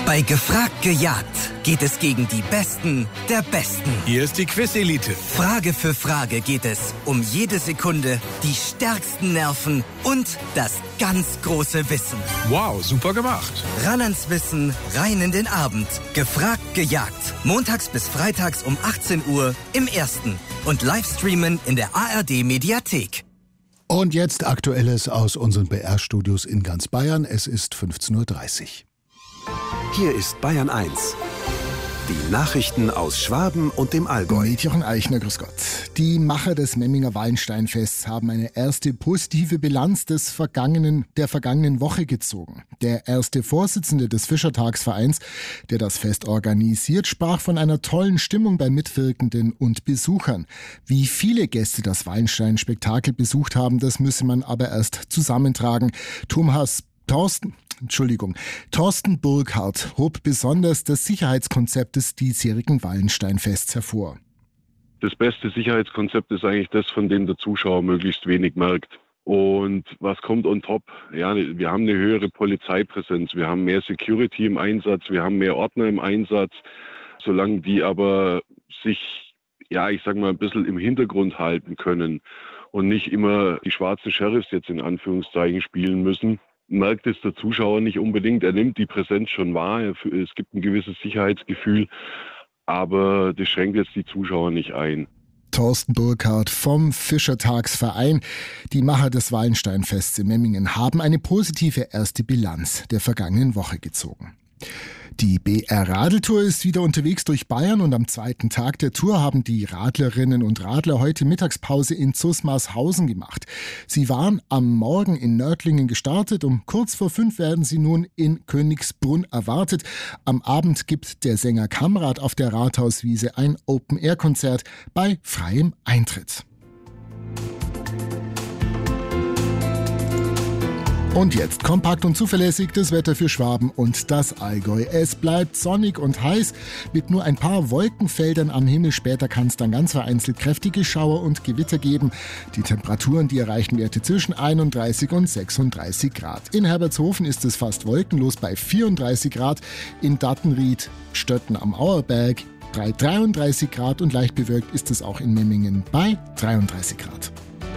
Bei Gefragt gejagt geht es gegen die Besten der Besten. Hier ist die Quiz-Elite. Frage für Frage geht es um jede Sekunde, die stärksten Nerven und das ganz große Wissen. Wow, super gemacht. Ran ans Wissen, rein in den Abend. Gefragt gejagt. Montags bis freitags um 18 Uhr im Ersten. Und Livestreamen in der ARD-Mediathek. Und jetzt Aktuelles aus unseren BR-Studios in ganz Bayern. Es ist 15:30 Uhr. Hier ist Bayern 1. Die Nachrichten aus Schwaben und dem Allgäu. Mit Jochen Eichner, grüß Gott. Die Macher des Memminger Wallensteinfests haben eine erste positive Bilanz der vergangenen Woche gezogen. Der erste Vorsitzende des Fischertagsvereins, der das Fest organisiert, sprach von einer tollen Stimmung bei Mitwirkenden und Besuchern. Wie viele Gäste das Wallenstein-Spektakel besucht haben, das müsse man aber erst zusammentragen. Thorsten Burkhardt hob besonders das Sicherheitskonzept des diesjährigen Wallensteinfests hervor. Das beste Sicherheitskonzept ist eigentlich das, von dem der Zuschauer möglichst wenig merkt. Und was kommt on top? Ja, wir haben eine höhere Polizeipräsenz, wir haben mehr Security im Einsatz, wir haben mehr Ordner im Einsatz. Solange die aber sich, ein bisschen im Hintergrund halten können und nicht immer die schwarzen Sheriffs jetzt in Anführungszeichen spielen müssen, merkt es der Zuschauer nicht unbedingt. Er nimmt die Präsenz schon wahr. Es gibt ein gewisses Sicherheitsgefühl, aber das schränkt jetzt die Zuschauer nicht ein. Thorsten Burkhardt vom Fischertagsverein. Die Macher des Wallensteinfests in Memmingen haben eine positive erste Bilanz der vergangenen Woche gezogen. Die BR-Radeltour ist wieder unterwegs durch Bayern und am zweiten Tag der Tour haben die Radlerinnen und Radler heute Mittagspause in Zusmarshausen gemacht. Sie waren am Morgen in Nördlingen gestartet, um kurz vor 5 werden sie nun in Königsbrunn erwartet. Am Abend gibt der Sänger Kamrat auf der Rathauswiese ein Open-Air-Konzert bei freiem Eintritt. Und jetzt kompakt und zuverlässig das Wetter für Schwaben und das Allgäu. Es bleibt sonnig und heiß mit nur ein paar Wolkenfeldern am Himmel. Später kann es dann ganz vereinzelt kräftige Schauer und Gewitter geben. Die Temperaturen, die erreichen Werte zwischen 31 und 36 Grad. In Herbertshofen ist es fast wolkenlos bei 34 Grad. In Dattenried, Stötten am Auerberg 33 Grad und leicht bewölkt ist es auch in Memmingen bei 33 Grad.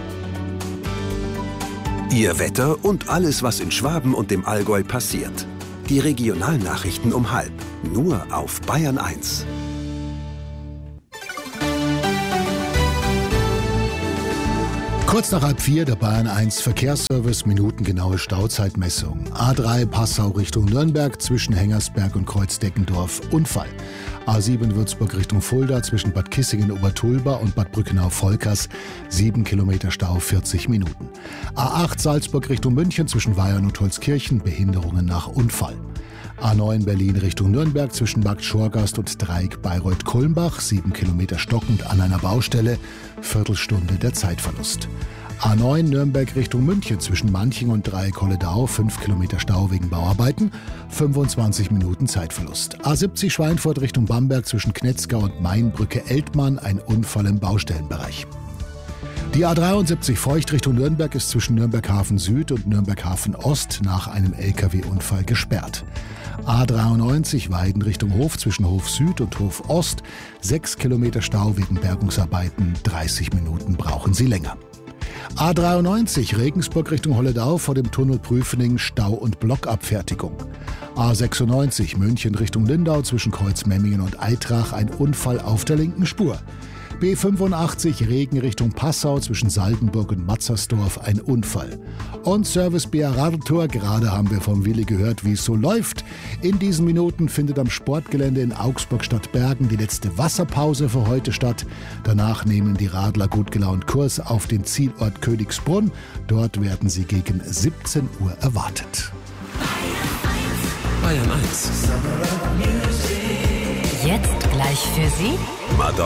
Ihr Wetter und alles, was in Schwaben und dem Allgäu passiert. Die Regionalnachrichten um 12:30. Nur auf Bayern 1. Kurz nach 3:30 der Bayern 1 Verkehrsservice, minutengenaue Stauzeitmessung. A3 Passau Richtung Nürnberg zwischen Hengersberg und Kreuzdeckendorf Unfall. A7 Würzburg Richtung Fulda zwischen Bad Kissingen-Obertulba und Bad Brückenau-Volkers 7 Kilometer Stau, 40 Minuten. A8 Salzburg Richtung München zwischen Weyern und Holzkirchen, Behinderungen nach Unfall. A9 Berlin Richtung Nürnberg zwischen Markt Schorgast und Dreieck Bayreuth-Kulmbach, 7 Kilometer stockend an einer Baustelle, Viertelstunde der Zeitverlust. A9 Nürnberg Richtung München zwischen Manching und Dreieck-Holledau, 5 Kilometer Stau wegen Bauarbeiten, 25 Minuten Zeitverlust. A70 Schweinfurt Richtung Bamberg zwischen Knetzgau und Mainbrücke-Eltmann, ein Unfall im Baustellenbereich. Die A73 Feucht Richtung Nürnberg ist zwischen Nürnberg-Hafen Süd und Nürnberg-Hafen Ost nach einem LKW-Unfall gesperrt. A93 Weiden Richtung Hof zwischen Hof Süd und Hof Ost, 6 Kilometer Stau wegen Bergungsarbeiten, 30 Minuten brauchen Sie länger. A93 Regensburg Richtung Holledau vor dem Tunnel Prüfening, Stau- und Blockabfertigung. A96 München Richtung Lindau zwischen Kreuzmemmingen und Eitrach, ein Unfall auf der linken Spur. B85 Regen Richtung Passau zwischen Saldenburg und Matzersdorf, ein Unfall. Und Service BR Radeltour, gerade haben wir vom Willi gehört, wie es so läuft. In diesen Minuten findet am Sportgelände in Augsburg-Stadtbergen die letzte Wasserpause für heute statt. Danach nehmen die Radler gut gelaunt Kurs auf den Zielort Königsbrunn. Dort werden sie gegen 17 Uhr erwartet. Bayern 1. Jetzt gleich für Sie